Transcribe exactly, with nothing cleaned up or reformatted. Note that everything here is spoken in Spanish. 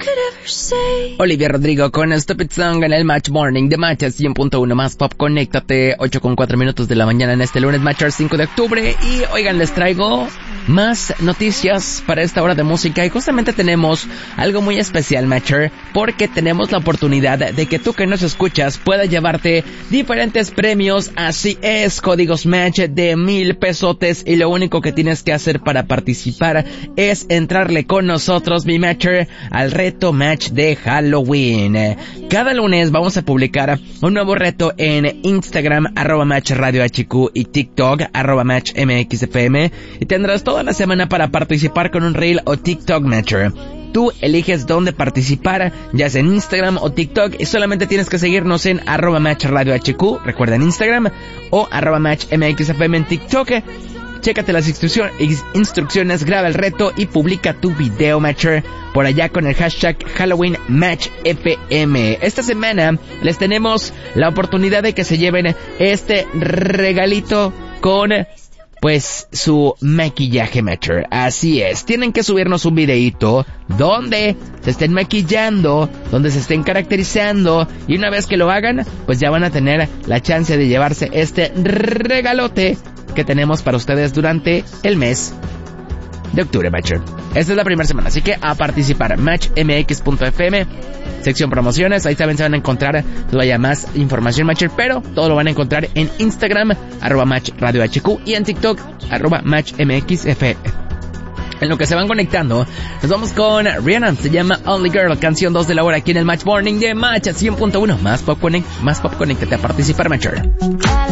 Olivia Rodrigo con Stupid Song en el Match Morning de Match cien punto uno más Pop. Conéctate, ocho con cuatro minutos de la mañana en este lunes, Matcher cinco de octubre. Y oigan, les traigo más noticias para esta hora de música. Y justamente tenemos algo muy especial, Matcher, porque tenemos la oportunidad de que tú que nos escuchas puedas llevarte diferentes premios. Así es, códigos Match de mil pesotes. Y lo único que tienes que hacer para participar es entrarle con nosotros, mi Matcher, al reto Match de Halloween. Cada lunes vamos a publicar un nuevo reto en Instagram, arroba Match Radio H Q, y TikTok, arroba Match M X F M, y tendrás toda la semana para participar con un Reel o TikTok, Matcher. Tú eliges dónde participar, ya sea en Instagram o TikTok, y solamente tienes que seguirnos en arroba Match Radio H Q, recuerda, en Instagram, o arroba Match M X F M en TikTok. Chécate las instrucción, instrucciones, graba el reto y publica tu video, Matcher, por allá con el hashtag Halloween Match F M. Esta semana les tenemos la oportunidad de que se lleven este regalito con, pues, su maquillaje, Matcher. Así es, tienen que subirnos un videíto donde se estén maquillando, donde se estén caracterizando, y una vez que lo hagan, pues ya van a tener la chance de llevarse este regalote que tenemos para ustedes durante el mes de octubre, Matcher. Esta es la primera semana, así que a participar. Match M X punto F M, sección promociones, ahí también se van a encontrar todavía más información, Matcher, pero todo lo van a encontrar en Instagram, arroba Match Radio H Q, y en TikTok, arroba Match M X F M. En lo que se van conectando, nos vamos con Rihanna, se llama Only Girl, canción dos de la hora aquí en el Match Morning de Match cien punto uno. Más pop, connect, más pop, conéctate a participar, Matcher.